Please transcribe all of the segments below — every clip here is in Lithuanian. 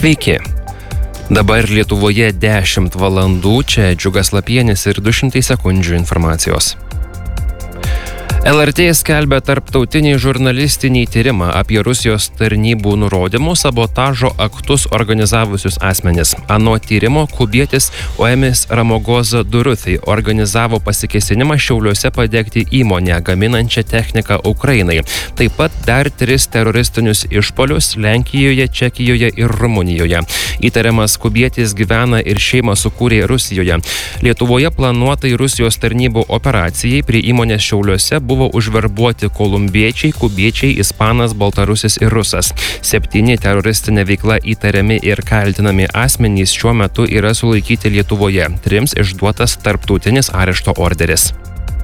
Sveiki. Dabar Lietuvoje 10 valandų, čia Džiugas Lapienis ir 200 sekundžių informacijos. LRT skelbia tarptautinį žurnalistinį tyrimą apie Rusijos tarnybų nurodymų sabotažo aktus organizavusius asmenis. Anot tyrimo, kubietis Oemis Ramogoza Duruthai organizavo pasikėsinimą Šiauliuose padegti įmonę gaminančią techniką Ukrainai. Taip pat dar 3 teroristinius išpolius Lenkijoje, Čekijoje ir Rumunijoje. Įtariamas kubietis gyvena ir šeimą sukūrė Rusijoje. Lietuvoje planuotai Rusijos tarnybų operacijai prie įmonės Šiauliuose buvo užverbuoti kolumbiečiai, kubiečiai, ispanas, baltarusis ir rusas. 7 teroristinė veikla įtariami ir kaltinami asmenys šiuo metu yra sulaikyti Lietuvoje. 3 išduotas tarptautinis arešto orderis.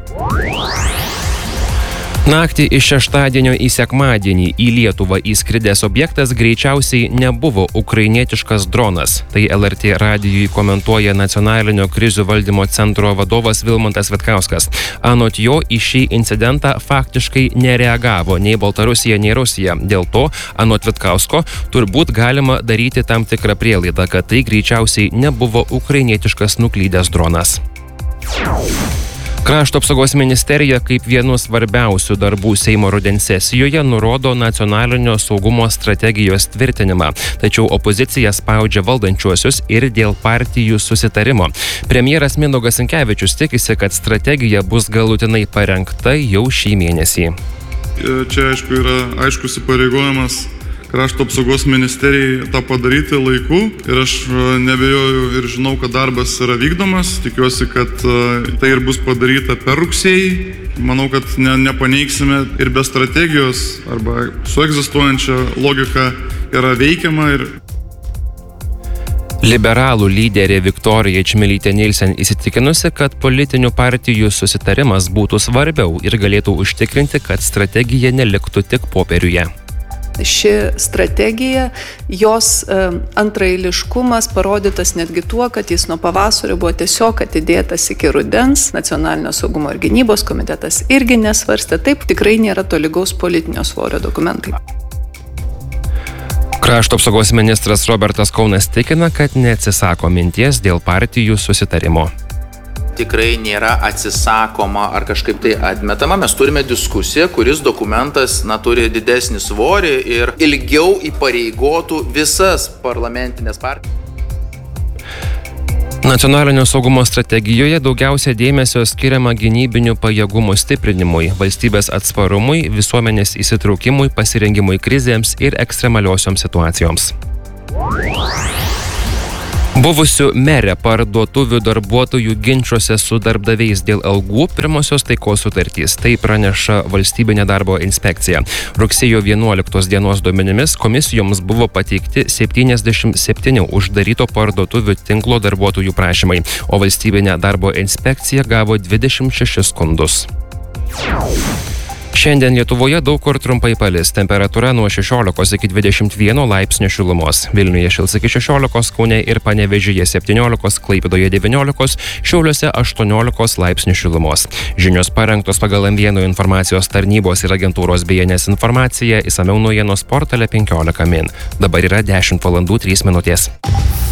Naktį iš šeštadienio į sekmadienį į Lietuvą įskridęs objektas greičiausiai nebuvo ukrainietiškas dronas. Tai LRT radijui komentuoja Nacionalinio krizių valdymo centro vadovas Vilmantas Vitkauskas. Anot jo, į šį incidentą faktiškai nereagavo nei Baltarusija, nei Rusija. Dėl to, anot Vitkausko, turbūt galima daryti tam tikrą prielaidą, kad tai greičiausiai nebuvo ukrainietiškas nuklydęs dronas. Krašto apsaugos ministerija kaip vienu svarbiausių darbų Seimo rudens sesijoje nurodo nacionalinio saugumo strategijos tvirtinimą, tačiau opozicija spaudžia valdančiuosius ir dėl partijų susitarimo. Premjeras Mindaugas Sinkevičius tikisi, kad strategija bus galutinai parengta jau šį mėnesį. Čia yra aiškus įpareigojimas Krašto apsaugos ministerijai tą padaryti laiku ir aš nebejoju ir žinau, kad darbas yra vykdomas. Tikiuosi, kad tai ir bus padaryta per rugsėjį. Manau, kad nepaneiksime ir be strategijos arba su egzistuojančia logika yra veikiama ir Liberalų lyderė Viktorija Čmilytė Nilsen įsitikinusi, kad politinių partijų susitarimas būtų svarbiau ir galėtų užtikrinti, kad strategija neliktų tik popieriuje. Ši strategija, jos antraeiliškumas parodytas netgi tuo, kad jis nuo pavasario buvo tiesiog atidėtas iki rudens. Nacionalinio saugumo ir gynybos komitetas irgi nesvarstė. Taip, tikrai nėra tolygaus politinio svorio dokumentai. Krašto apsaugos ministras Robertas Kaunas tikina, kad neatsisako minties dėl partijų susitarimo. Tikrai nėra atsisakoma ar kažkaip tai atmetama. Mes turime diskusiją, kuris dokumentas turi didesnį svorį ir ilgiau įpareigotų visas parlamentinės partijas. Nacionalinio saugumo strategijoje daugiausia dėmesio skiriama gynybinių pajėgumų stiprinimui, valstybės atsparumui, visuomenės įsitraukimui, pasirengimui krizėms ir ekstremaliosioms situacijoms. Buvusių merė parduotuvių darbuotojų ginčiuose su darbdaviais dėl algų pirmosios taikos sutartys. Tai praneša Valstybinė darbo inspekcija. Rugsėjo 11 dienos duomenimis komisijoms buvo pateikti 77 uždaryto parduotuvių tinklo darbuotojų prašymai, o Valstybinė darbo inspekcija gavo 26 skundus. Šiandien Lietuvoje daug kur trumpai palis, temperatūra nuo 16 iki 21 laipsnių šilumos. Vilniuje šils iki 16, Kaune ir Panevėžyje 17, Klaipėdoje 19, Šiauliuose 18 laipsnių šilumos. Žinios parengtos pagal M1 informacijos tarnybos ir agentūros BNS informaciją, išsamiau naujienos portale 15 min. Dabar yra 10 valandų 3 minutės.